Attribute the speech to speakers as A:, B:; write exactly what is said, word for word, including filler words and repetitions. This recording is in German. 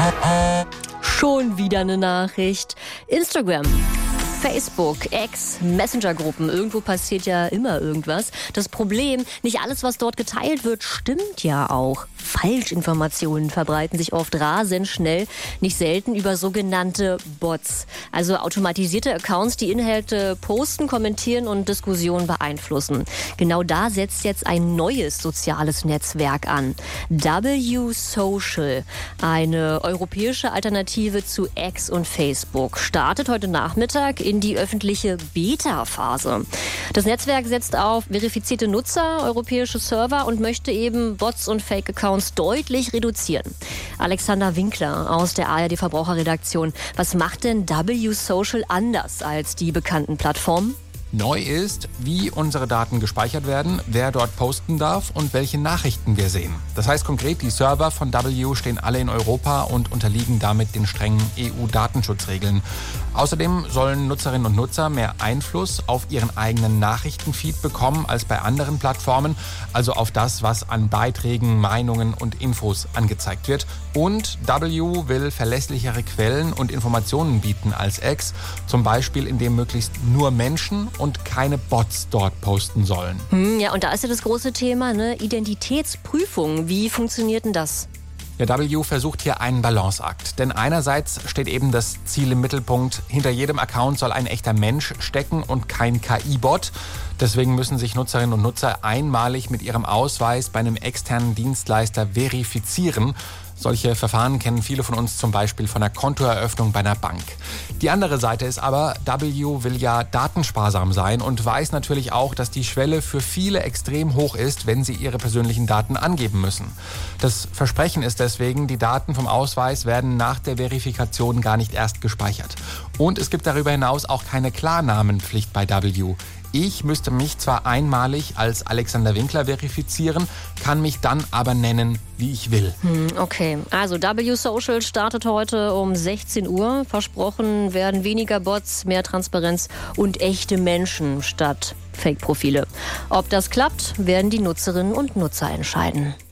A: Schon wieder eine Nachricht. Instagram, Facebook, X, Messenger-Gruppen. Irgendwo passiert ja immer irgendwas. Das Problem, nicht alles, was dort geteilt wird, stimmt ja auch. Falschinformationen verbreiten sich oft rasend schnell, nicht selten über sogenannte Bots. Also automatisierte Accounts, die Inhalte posten, kommentieren und Diskussionen beeinflussen. Genau da setzt jetzt ein neues soziales Netzwerk an. W Social, eine europäische Alternative zu X und Facebook, startet heute Nachmittag in die öffentliche Beta-Phase. Das Netzwerk setzt auf verifizierte Nutzer, europäische Server und möchte eben Bots und Fake-Accounts deutlich reduzieren. Alexander Winkler aus der A R D-Verbraucherredaktion. Was macht denn W Social anders als die bekannten Plattformen?
B: Neu ist, wie unsere Daten gespeichert werden, wer dort posten darf und welche Nachrichten wir sehen. Das heißt konkret, die Server von W stehen alle in Europa und unterliegen damit den strengen E U-Datenschutzregeln. Außerdem sollen Nutzerinnen und Nutzer mehr Einfluss auf ihren eigenen Nachrichtenfeed bekommen als bei anderen Plattformen, also auf das, was an Beiträgen, Meinungen und Infos angezeigt wird. Und W will verlässlichere Quellen und Informationen bieten als X, zum Beispiel indem möglichst nur Menschen und keine Bots dort posten sollen.
A: Hm, ja, und da ist ja das große Thema, ne? Identitätsprüfung. Wie funktioniert denn das?
B: Ja, W versucht hier einen Balanceakt. Denn einerseits steht eben das Ziel im Mittelpunkt, hinter jedem Account soll ein echter Mensch stecken und kein K I-Bot. Deswegen müssen sich Nutzerinnen und Nutzer einmalig mit ihrem Ausweis bei einem externen Dienstleister verifizieren. Solche Verfahren kennen viele von uns zum Beispiel von der Kontoeröffnung bei einer Bank. Die andere Seite ist aber, W will ja datensparsam sein und weiß natürlich auch, dass die Schwelle für viele extrem hoch ist, wenn sie ihre persönlichen Daten angeben müssen. Das Versprechen ist deswegen, die Daten vom Ausweis werden nach der Verifikation gar nicht erst gespeichert. Und es gibt darüber hinaus auch keine Klarnamenpflicht bei W. Ich müsste mich zwar einmalig als Alexander Winkler verifizieren, kann mich dann aber nennen, wie ich will.
A: Hm, okay, also W Social startet heute um sechzehn Uhr. Versprochen werden weniger Bots, mehr Transparenz und echte Menschen statt Fake-Profile. Ob das klappt, werden die Nutzerinnen und Nutzer entscheiden.